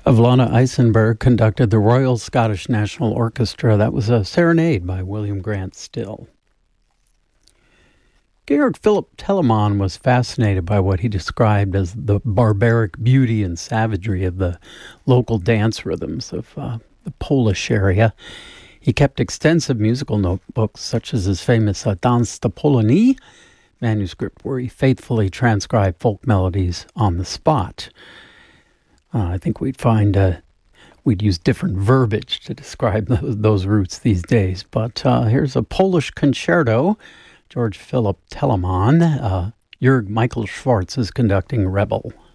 Avlana Eisenberg conducted the Royal Scottish National Orchestra. That was a serenade by William Grant Still. Georg Philipp Telemann was fascinated by what he described as the barbaric beauty and savagery of the local dance rhythms of the Polish area. He kept extensive musical notebooks, such as his famous Danse de Polonie manuscript, where he faithfully transcribed folk melodies on the spot. I think we'd use different verbiage to describe those roots these days. But here's a Polish concerto. Georg Philipp Telemann. Jörg Michael Schwartz is conducting Rebel.